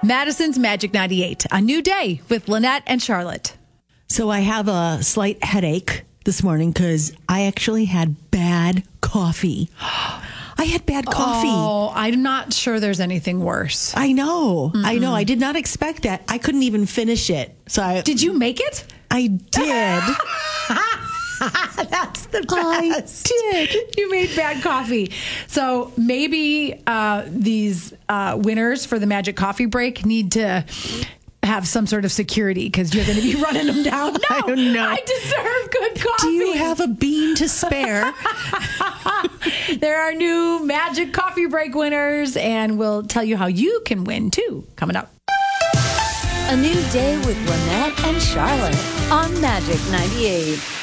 Madison's Magic 98, a new day with Lynette and Charlotte. So I have a slight headache this morning because I actually had bad coffee. I had bad coffee. Oh, I'm not sure there's anything worse. I know. I know. I did not expect that. I couldn't even finish it. Did you make it? I did. That's the best. I did. You made bad coffee. So maybe these winners for the Magic Coffee Break need to have some sort of security because you're going to be running them down. No, I don't know. I deserve good coffee. Do you have a bean to spare? There are new Magic Coffee Break winners, and we'll tell you how you can win, too, coming up. A new day with Lynette and Charlotte on Magic 98.